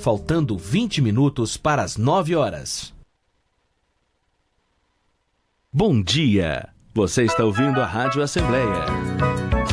faltando 20 minutos para as 9 horas. Bom dia! Você está ouvindo a Rádio Assembleia